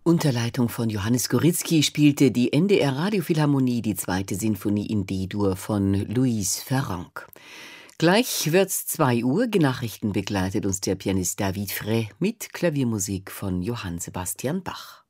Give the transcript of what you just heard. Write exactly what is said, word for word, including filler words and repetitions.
Unter Leitung von Johannes Goritzky spielte die N D R Radiophilharmonie die zweite Sinfonie in D-Dur von Louise Farrenc. Gleich wird's zwei Uhr, Nachrichten begleitet uns der Pianist David Frey mit Klaviermusik von Johann Sebastian Bach.